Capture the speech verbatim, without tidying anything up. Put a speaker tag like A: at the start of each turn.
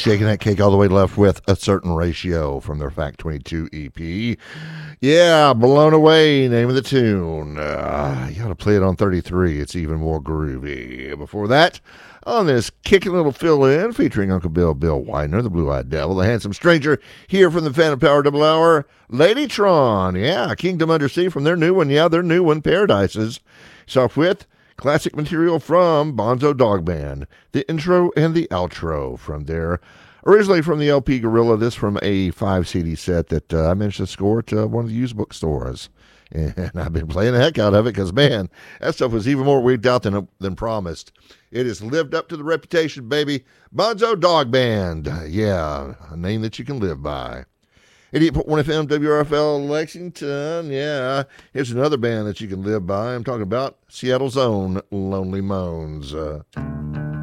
A: shaking that cake all the way left with A Certain Ratio from their Fact twenty-two E P. Yeah, Blown Away, name of the tune. Uh, you got to play it on thirty-three. It's even more groovy. Before that, on this kicking little fill-in featuring Uncle Bill, Bill Widener, the Blue-Eyed Devil, the Handsome Stranger, here from the Phantom Power Double Hour, Ladytron. Yeah, Kingdom Undersea from their new one. Yeah, their new one, Paradises. Soft with classic material from Bonzo Dog Band, the intro and the outro from there. Originally from the L P Gorilla, this from a five C D set that uh, I managed to score at uh, one of the used bookstores. And I've been playing the heck out of it because, man, that stuff was even more wigged out than, than promised. It has lived up to the reputation, baby. Bonzo Dog Band. Yeah, a name that you can live by. eighty-eight point one F M, W R F L, Lexington. Yeah, here's another band that you can live by. I'm talking about Seattle's own Lonely Moans. Uh,